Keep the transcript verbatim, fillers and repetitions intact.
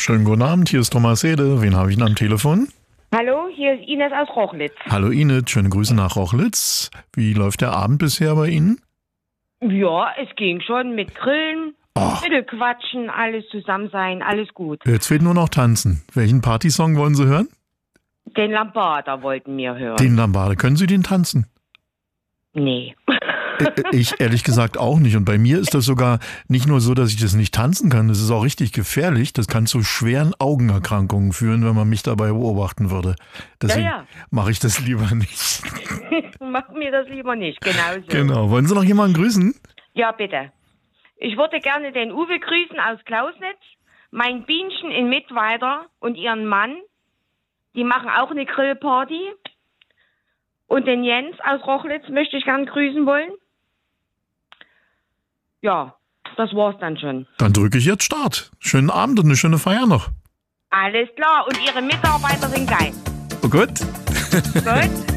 Schönen guten Abend, hier ist Thomas Hede. Wen habe ich denn am Telefon? Hallo, hier ist Ines aus Rochlitz. Hallo Ines, schöne Grüße nach Rochlitz. Wie läuft der Abend bisher bei Ihnen? Ja, es ging schon mit Grillen, Oh. bisschen quatschen, alles zusammen sein, alles gut. Jetzt fehlt nur noch tanzen. Welchen Partysong wollen Sie hören? Den Lambada wollten wir hören. Den Lambada. Können Sie den tanzen? Nee. Ich ehrlich gesagt auch nicht. Und bei mir ist das sogar nicht nur so, dass ich das nicht tanzen kann. Das ist auch richtig gefährlich. Das kann zu schweren Augenerkrankungen führen, wenn man mich dabei beobachten würde. Deswegen Ja, ja. mache ich das lieber nicht. Mach mir das lieber nicht, genau so. Genau. Wollen Sie noch jemanden grüßen? Ja, bitte. Ich würde gerne den Uwe grüßen aus Klausnitz, mein Bienchen in Mittweida und ihren Mann. Die machen auch eine Grillparty. Und den Jens aus Rochlitz möchte ich gern grüßen wollen. Ja, das war's dann schon. Dann drücke ich jetzt Start. Schönen Abend und eine schöne Feier noch. Alles klar. Und Ihre Mitarbeiter sind geil. Oh Gott. Gut?